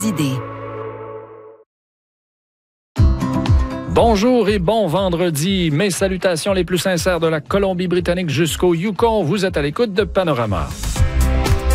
Idées. Bonjour et bon vendredi. Mes salutations les plus sincères de la Colombie-Britannique jusqu'au Yukon. Vous êtes à l'écoute de Panorama.